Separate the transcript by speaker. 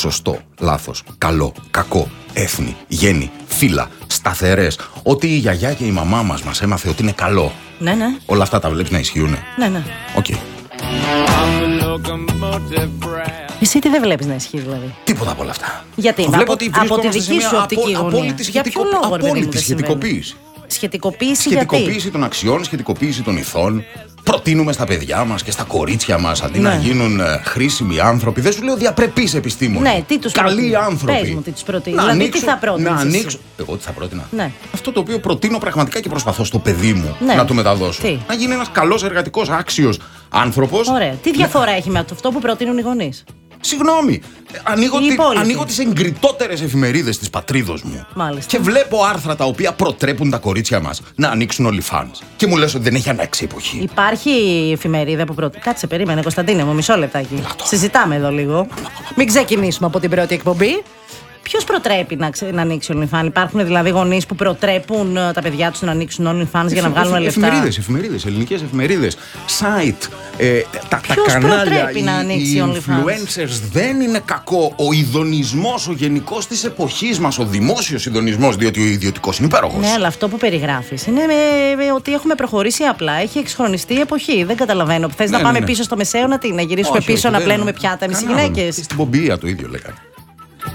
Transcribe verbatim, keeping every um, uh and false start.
Speaker 1: σωστό, λάθος, καλό, κακό, έθνη, γέννη, φύλλα, σταθερές. Ότι η γιαγιά και η μαμά μας μας έμαθε ότι είναι καλό.
Speaker 2: Ναι, ναι.
Speaker 1: Όλα αυτά τα βλέπεις να ισχύουν.
Speaker 2: Ναι, ναι.
Speaker 1: Οκ. Okay.
Speaker 2: Εσύ τι δεν βλέπεις να ισχύει δηλαδή?
Speaker 1: Τίποτα από όλα αυτά.
Speaker 2: Γιατί,
Speaker 1: Βλέπω
Speaker 2: από,
Speaker 1: ότι
Speaker 2: από τη
Speaker 1: βρισκόμαστε σε
Speaker 2: δική
Speaker 1: μια
Speaker 2: σου οπτική
Speaker 1: απο-
Speaker 2: γωνία.
Speaker 1: απόλυτη
Speaker 2: Για
Speaker 1: σχετικο-
Speaker 2: ποιο λόγο, ρε παιδί μου,
Speaker 1: απόλυτη
Speaker 2: δεν συμβαίνει?
Speaker 1: σχετικοποίηση.
Speaker 2: Σχετικοποίηση,
Speaker 1: Σχετικοποίηση
Speaker 2: γιατί?
Speaker 1: των αξιών, σχετικοποίηση των ηθών. Προτείνουμε στα παιδιά μας και στα κορίτσια μας αντί
Speaker 2: Ναι.
Speaker 1: να γίνουν ε, χρήσιμοι άνθρωποι. Δεν σου λέω διαπρεπείς επιστήμονες.
Speaker 2: Ναι, τι τους
Speaker 1: καλοί
Speaker 2: προτείνεις?
Speaker 1: άνθρωποι.
Speaker 2: Πες μου τι τους προτείνεις.
Speaker 1: Να
Speaker 2: Δηλαδή,
Speaker 1: ανοίξουν-
Speaker 2: τι θα πρότεινες
Speaker 1: Να
Speaker 2: εσύ?
Speaker 1: ανοίξω. Εγώ τι θα πρότεινα.
Speaker 2: Ναι.
Speaker 1: Αυτό το οποίο προτείνω πραγματικά και προσπαθώ στο παιδί μου
Speaker 2: Ναι.
Speaker 1: να του μεταδώσω.
Speaker 2: Τι?
Speaker 1: Να γίνει ένας καλός εργατικός, άξιος άνθρωπος.
Speaker 2: Ωραία. Τι διαφορά έχει με αυτό που προτείνουν οι γονείς?
Speaker 1: Συγγνώμη. Ε, Ανοίγω,
Speaker 2: Οι
Speaker 1: τη,
Speaker 2: υπόλοιποι.
Speaker 1: ανοίγω τις εγκριτότερες εφημερίδες της πατρίδος μου.
Speaker 2: Μάλιστα.
Speaker 1: Και βλέπω άρθρα τα οποία προτρέπουν τα κορίτσια μας να ανοίξουν OnlyFans. Και μου λες ότι δεν έχει αλλάξει η εποχή.
Speaker 2: Υπάρχει εφημερίδα που προτείνει. Κάτσε, περίμενε, Κωνσταντίνε μου, μισό λεπτάκι.
Speaker 1: Λάτο.
Speaker 2: Συζητάμε εδώ λίγο. Μην ξεκινήσουμε από την πρώτη εκπομπή. Ποιος προτρέπει να, ξε... να ανοίξει OnlyFans? Υπάρχουν δηλαδή γονείς που προτρέπουν ε, τα παιδιά τους να ανοίξουν OnlyFans για να βγάλουν λεφτά?
Speaker 1: Εφημερίδες, εφημερίδες, ελληνικές εφημερίδες, site, ε, τα, τα
Speaker 2: Ποιος
Speaker 1: κανάλια,
Speaker 2: προτρέπει
Speaker 1: οι,
Speaker 2: να ανοίξει
Speaker 1: οι
Speaker 2: OnlyFans?
Speaker 1: influencers δεν είναι κακό. Ο ειδονισμός, ο γενικός της εποχής μας, ο δημόσιος ειδονισμός, διότι ο ιδιωτικός είναι υπέροχος.
Speaker 2: Ναι, αλλά αυτό που περιγράφεις είναι με, με ότι έχουμε προχωρήσει απλά. Έχει εξχρονιστεί η εποχή. Δεν καταλαβαίνω. Θες
Speaker 1: Ναι,
Speaker 2: να πάμε
Speaker 1: ναι, ναι.
Speaker 2: πίσω στο μεσαίωνα, τι, να γυρίσουμε
Speaker 1: Όχι,
Speaker 2: πίσω
Speaker 1: όχι,
Speaker 2: να
Speaker 1: δεν-
Speaker 2: πλένουμε πιάτα εμείς οι
Speaker 1: Κανένα.
Speaker 2: γυναίκες?
Speaker 1: Στην Πομπία το ίδιο λέγανε.